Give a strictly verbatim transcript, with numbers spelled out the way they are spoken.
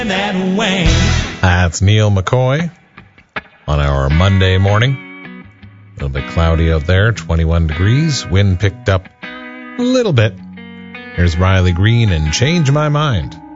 That's Neil McCoy on our Monday morning. A little bit cloudy out there, twenty-one degrees. Wind picked up a little bit. Here's Riley Green and Change My Mind.